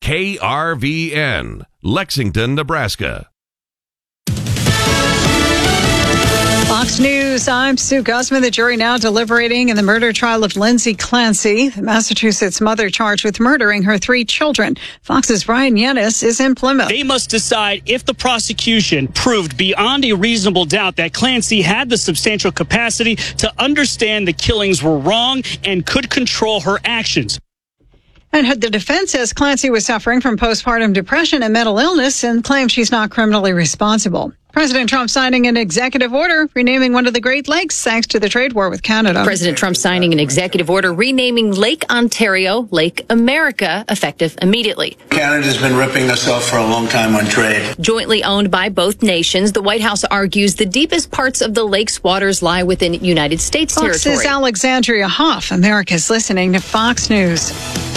KRVN, Lexington, Nebraska. Fox News, I'm Sue Guzman. The jury now deliberating in the murder trial of Lindsay Clancy, the Massachusetts mother charged with murdering her 3 children. Fox's Brian Yennis is in Plymouth. They must decide if the prosecution proved beyond a reasonable doubt that Clancy had the substantial capacity to understand the killings were wrong and could control her actions. And the defense says Clancy was suffering from postpartum depression and mental illness and claims she's not criminally responsible. President Trump signing an executive order renaming one of the Great Lakes thanks to the trade war with Canada. President Trump signing an executive order renaming Lake Ontario Lake America, effective immediately. Canada's been ripping us off for a long time on trade. Jointly owned by both nations, the White House argues the deepest parts of the lake's waters lie within United States territory. Fox's Alexandria Hoff. America's listening to Fox News.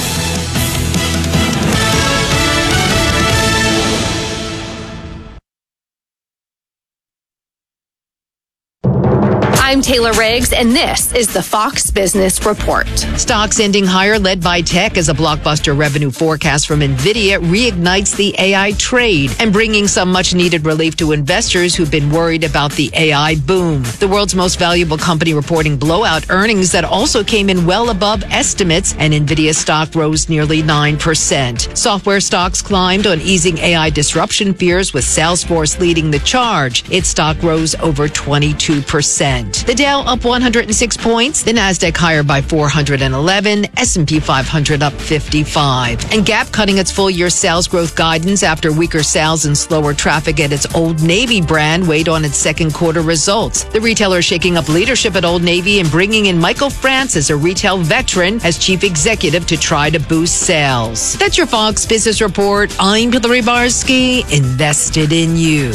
I'm Taylor Riggs, and this is the Fox Business Report. Stocks ending higher, led by tech, as a blockbuster revenue forecast from NVIDIA reignites the AI trade and bringing some much-needed relief to investors who've been worried about the AI boom. The world's most valuable company reporting blowout earnings that also came in well above estimates, and NVIDIA stock rose nearly 9%. Software stocks climbed on easing AI disruption fears, with Salesforce leading the charge. Its stock rose over 22%. The Dow up 106 points, the Nasdaq higher by 411, S&P 500 up 55. And Gap cutting its full-year sales growth guidance after weaker sales and slower traffic at its Old Navy brand weighed on its second quarter results. The retailer shaking up leadership at Old Navy and bringing in Michael Francis, a retail veteran, as chief executive to try to boost sales. That's your Fox Business Report. I'm Hillary Barsky, invested in you.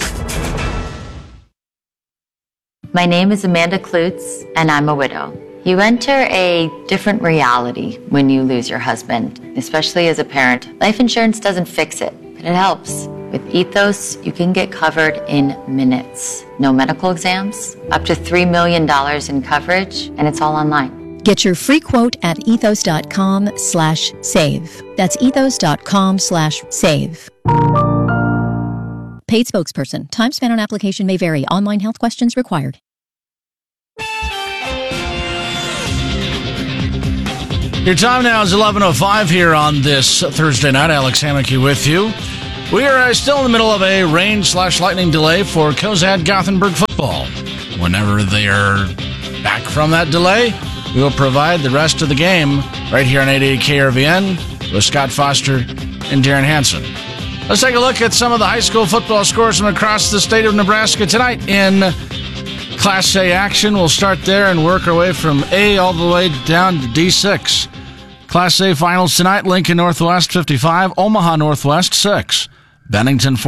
My name is Amanda Klutz, and I'm a widow. You enter a different reality when you lose your husband, especially as a parent. Life insurance doesn't fix it, but it helps. With Ethos, you can get covered in minutes. No medical exams, up to $3 million in coverage, and it's all online. Get your free quote at ethos.com/save. That's ethos.com/save. Paid spokesperson. Time spent on application may vary. Online health questions required. Your time now is 11:05 here on this Thursday night. Alex Hammocky with you. We are still in the middle of a rain/lightning delay for Cozad Gothenburg football. Whenever they are back from that delay, we will provide the rest of the game right here on 88 KRVN with Scott Foster and Darren Hansen. Let's take a look at some of the high school football scores from across the state of Nebraska tonight in Class A action. We'll start there and work our way from A all the way down to D6. Class A finals tonight: Lincoln Northwest 55, Omaha Northwest 6, Bennington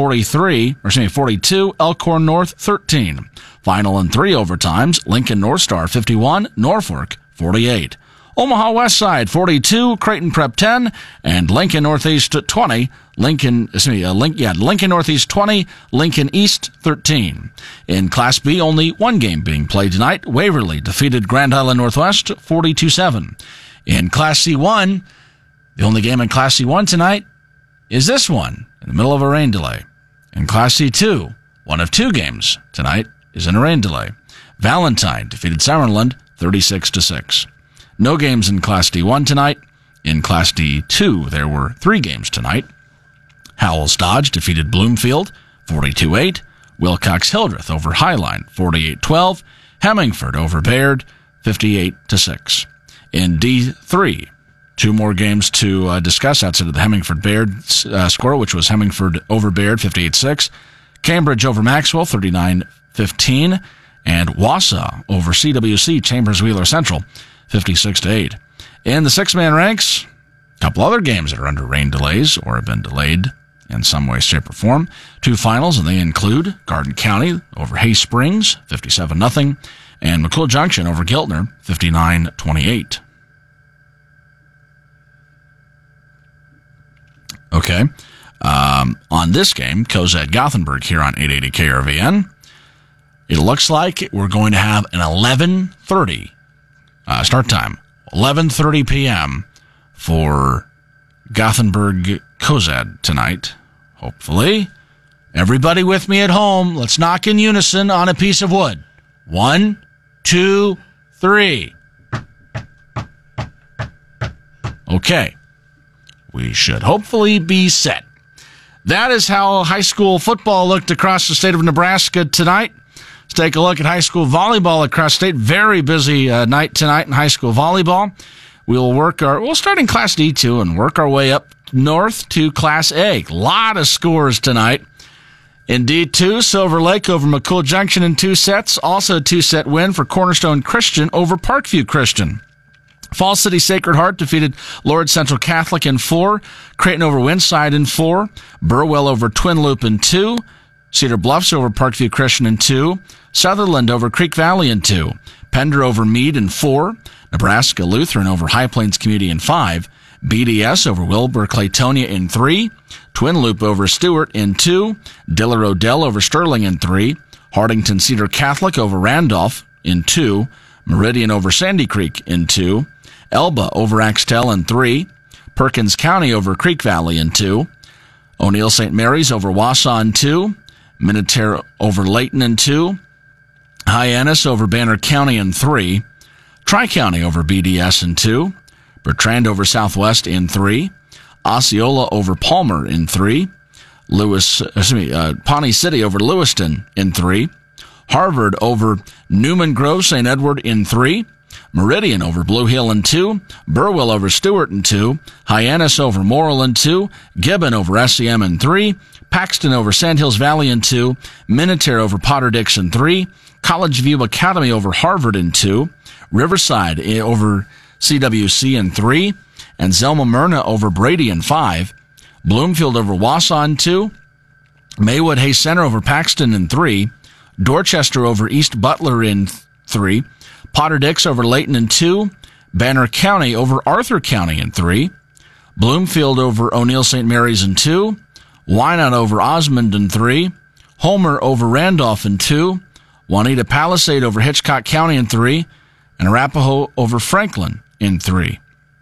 42, Elkhorn North 13. Final in 3 overtimes: Lincoln North Star 51, Norfolk 48. Omaha West Side 42, Creighton Prep 10, and Lincoln Northeast 20. Lincoln Northeast 20, Lincoln East 13. In Class B, only one game being played tonight. Waverly defeated Grand Island Northwest 42-7. In Class C1, the only game in Class C1 tonight is this one, in the middle of a rain delay. In Class C2, one of 2 games tonight is in a rain delay. Valentine defeated Summerland 36-6. No games in Class D1 tonight. In Class D2, there were 3 games tonight. Howells Dodge defeated Bloomfield 42-8. Wilcox Hildreth over Highline 48-12. Hemingford over Baird 58-6. In D3, 2 more games to discuss outside of the Hemingford-Baird score, which was Hemingford over Baird 58-6. Cambridge over Maxwell 39-15. And Wausau over CWC Chambers Wheeler Central 56-8. In the 6-man ranks, a couple other games that are under rain delays or have been delayed in some way, shape, or form. 2 finals, and they include Garden County over Hay Springs 57-0, and McCool Junction over Giltner 59-28. Okay. On this game, Cozad Gothenburg here on 880 KRVN, it looks like we're going to have an 11:30 start time, 11:30 p.m. for Gothenburg-Kozad tonight, hopefully. Everybody with me at home, let's knock in unison on a piece of wood. 1, 2, 3. Okay. We should hopefully be set. That is how high school football looked across the state of Nebraska tonight. Let's take a look at high school volleyball across state. Very busy night tonight in high school volleyball. We'll start in Class D2 and work our way up north to Class A. A lot of scores tonight. In D2, Silver Lake over McCool Junction in 2 sets. Also a 2-set win for Cornerstone Christian over Parkview Christian. Falls City Sacred Heart defeated Lord Central Catholic in 4. Creighton over Winside in 4. Burwell over Twin Loop in 2. Cedar Bluffs over Parkview Christian in 2. Sutherland over Creek Valley in 2. Pender over Meade in 4. Nebraska Lutheran over High Plains Community in 5. BDS over Wilbur Claytonia in 3. Twin Loop over Stewart in 2. Diller Odell over Sterling in 3. Hardington Cedar Catholic over Randolph in 2. Meridian over Sandy Creek in 2. Elba over Axtell in 3. Perkins County over Creek Valley in 2. O'Neill St. Mary's over Wausau in 2. Minotero over Layton in 2. Hyannis over Banner County in 3. Tri-County over BDS in 2. Bertrand over Southwest in 3. Osceola over Palmer in 3. Pawnee City over Lewiston in 3. Harvard over Newman Grove St. Edward in 3. Meridian over Blue Hill in 2. Burwell over Stewart in 2. Hyannis over Morrill in 2. Gibbon over SEM in 3. Paxton over Sand Hills Valley in 2. Minotero over Potter Dix in 3. College View Academy over Harvard in 2. Riverside over CWC in 3. And Zelma Myrna over Brady in 5. Bloomfield over Wausau in 2. Maywood Hay Center over Paxton in 3. Dorchester over East Butler in 3. Potter Dix over Layton in 2. Banner County over Arthur County in 3. Bloomfield over O'Neill St. Mary's in 2. Wynot over Osmond in 3. Homer over Randolph in 2. Juanita Palisade over Hitchcock County in 3. And Arapahoe over Franklin in 3.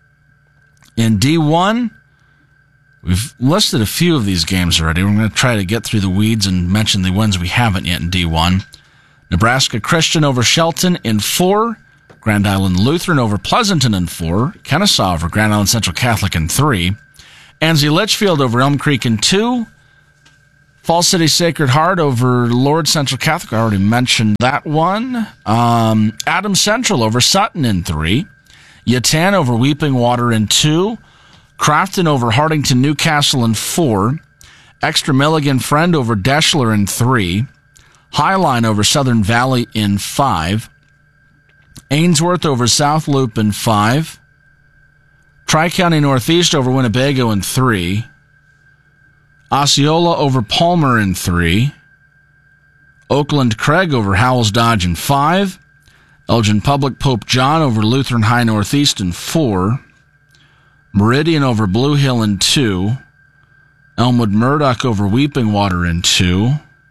In D1, we've listed a few of these games already. We're going to try to get through the weeds and mention the ones we haven't yet in D1. Nebraska Christian over Shelton in 4. Grand Island Lutheran over Pleasanton in 4. Kennesaw over Grand Island Central Catholic in 3. Ansley Litchfield over Elm Creek in 2. Falls City Sacred Heart over Lord Central Catholic. I already mentioned that one. Adams Central over Sutton in 3. Yatan over Weeping Water in 2. Crofton over Hardington Newcastle in 4. Extra Milligan Friend over Deschler in 3. Highline over Southern Valley in 5. Ainsworth over South Loop in 5. Tri-County Northeast over Winnebago in 3. Osceola over Palmer in 3. Oakland Craig over Howells Dodge in 5. Elgin Public Pope John over Lutheran High Northeast in 4. Meridian over Blue Hill in 2. Elmwood Murdoch over Weeping Water in 2.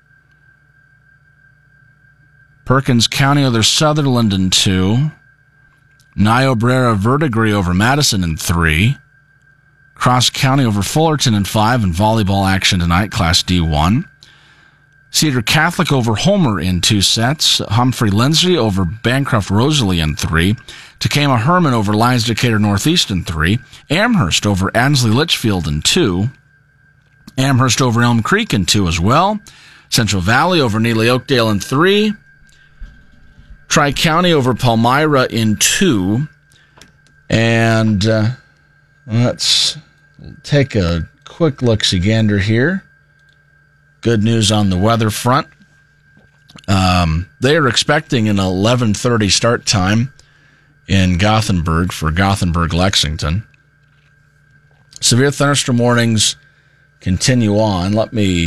Perkins County over Sutherland in 2. Niobrara Verdigris over Madison in 3. Cross County over Fullerton in 5, and volleyball action tonight, Class D1. Cedar Catholic over Homer in 2 sets. Humphrey Lindsay over Bancroft Rosalie in 3. Takema Herman over Lyons Decatur Northeast in 3. Amherst over Ansley Litchfield in 2. Amherst over Elm Creek in 2 as well. Central Valley over Neely Oakdale in 3. Tri-County over Palmyra in 2. And let's take a quick look-see-gander here. Good news on the weather front. They are expecting an 11:30 start time in Gothenburg for Gothenburg-Lexington. Severe thunderstorm warnings continue on.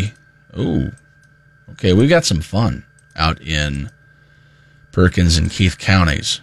Okay, we got some fun out in Perkins and Keith counties.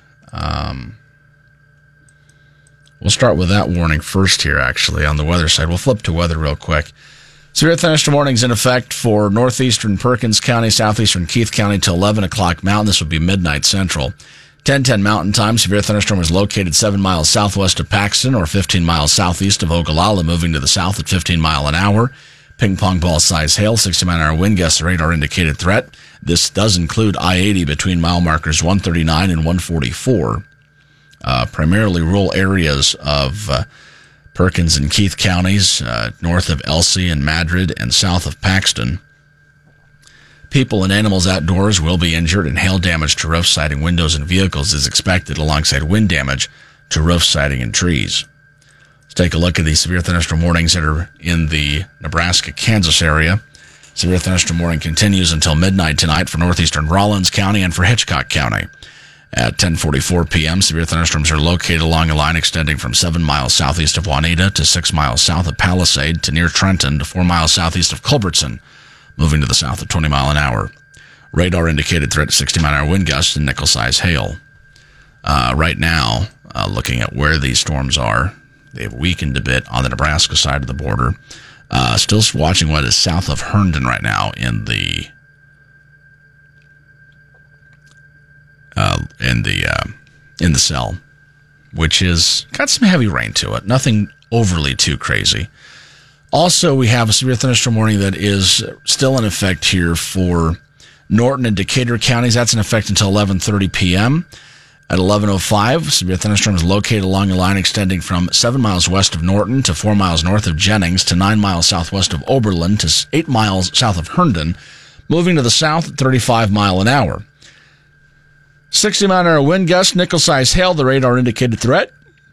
We'll start with that warning first here, actually, on the weather side. We'll flip to weather real quick. Severe thunderstorm warnings in effect for northeastern Perkins County, southeastern Keith County till 11 o'clock Mountain. This will be midnight central. 10:10 Mountain Time. Severe thunderstorm was located 7 miles southwest of Paxton or 15 miles southeast of Ogallala, moving to the south at 15 miles an hour. Ping pong ball size hail, 60-mile-an-hour wind gusts, radar indicated threat. This does include I-80 between mile markers 139 and 144. Primarily rural areas of Perkins and Keith counties, north of Elsie and Madrid, and south of Paxton. People and animals outdoors will be injured, and hail damage to roof, siding, windows, and vehicles is expected alongside wind damage to roof, siding, and trees. Let's take a look at the severe thunderstorm warnings that are in the Nebraska-Kansas area. Severe thunderstorm warning continues until midnight tonight for northeastern Rawlins County and for Hitchcock County. At 10:44 p.m., severe thunderstorms are located along a line extending from 7 miles southeast of Juanita to 6 miles south of Palisade to near Trenton to 4 miles southeast of Culbertson, moving to the south at 20 miles an hour. Radar indicated threat to 60-mile-an-hour wind gusts and nickel-size hail. Right now, looking at where these storms are, they have weakened a bit on the Nebraska side of the border. Still watching what is south of Herndon right now in the cell, which has got some heavy rain to it. Nothing overly too crazy. Also, we have a severe thunderstorm warning that is still in effect here for Norton and Decatur counties. That's in effect until 11:30 p.m. At 11:05, severe thunderstorm is located along a line extending from 7 miles west of Norton to 4 miles north of Jennings to 9 miles southwest of Oberlin to 8 miles south of Herndon, moving to the south at 35 miles an hour. 60-mile-an-hour wind gusts, nickel-size hail, the radar indicated threat.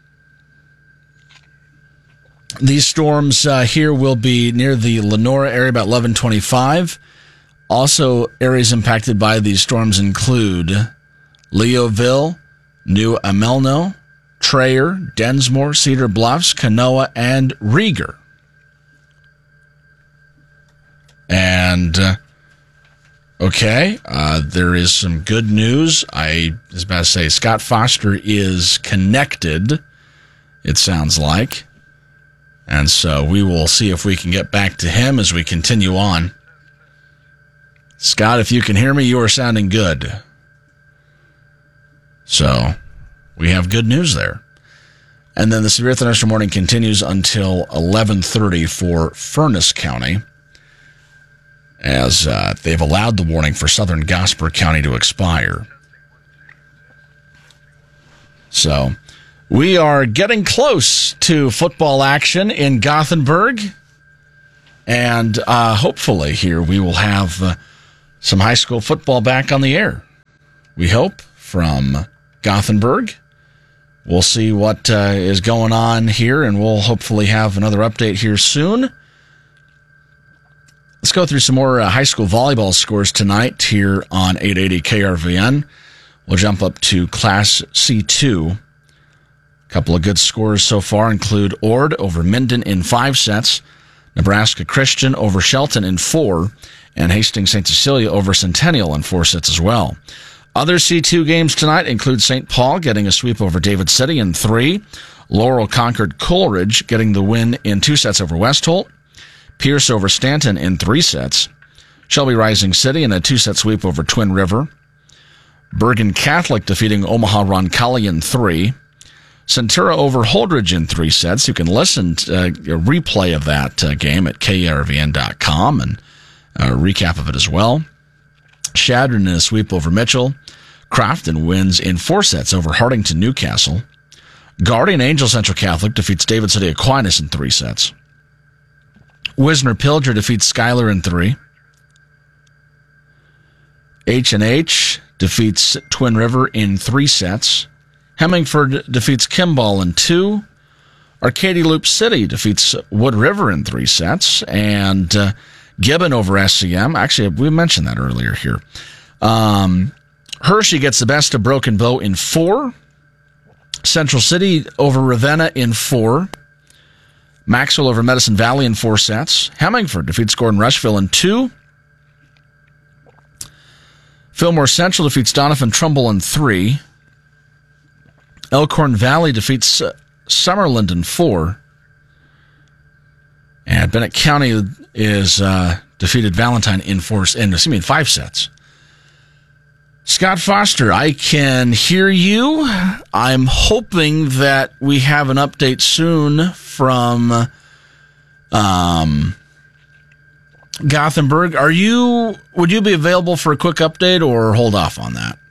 These storms here will be near the Lenora area about 11:25. Also, areas impacted by these storms include Leoville, New Amelno, Traer, Densmore, Cedar Bluffs, Kanoa, and Rieger. And, there is some good news. I was about to say Scott Foster is connected, it sounds like. And so we will see if we can get back to him as we continue on. Scott, if you can hear me, you are sounding good. So we have good news there. And then the severe thunderstorm warning continues until 11:30 for Furnace County, as they've allowed the warning for southern Gosper County to expire. So we are getting close to football action in Gothenburg, and hopefully here we will have some high school football back on the air. We hope, from Gothenburg. We'll see what is going on here, and we'll hopefully have another update here soon. Let's go through some more high school volleyball scores tonight here on 880 KRVN. We'll jump up to Class C2. A couple of good scores so far include Ord over Minden in 5 sets, Nebraska Christian over Shelton in 4, and Hastings St. Cecilia over Centennial in 4 sets as well. Other C2 games tonight include St. Paul getting a sweep over David City in 3, Laurel conquered Coleridge getting the win in 2 sets over Westholt, Pierce over Stanton in 3 sets, Shelby Rising City in a 2-set sweep over Twin River, Bergen Catholic defeating Omaha Roncalli in 3, Centura over Holdridge in 3 sets. You can listen to a replay of that game at krvn.com and a recap of it as well. Shadron in a sweep over Mitchell. Crofton wins in 4 sets over Hartington Newcastle. Guardian Angel Central Catholic defeats David City Aquinas in 3 sets. Wisner Pilger defeats Schuyler in 3. H&H defeats Twin River in 3 sets. Hemingford defeats Kimball in 2. Arcadia Loop City defeats Wood River in 3 sets. And Gibbon over SCM. Actually, we mentioned that earlier here. Hershey gets the best of Broken Bow in 4. Central City over Ravenna in 4. Maxwell over Medicine Valley in 4 sets. Hemingford defeats Gordon Rushville in 2. Fillmore Central defeats Donovan Trumbull in 3. Elkhorn Valley defeats Summerland in 4. And Bennett County is defeated Valentine in 5 sets. Scott Foster, I can hear you. I'm hoping that we have an update soon from Gothenburg. Would you be available for a quick update or hold off on that?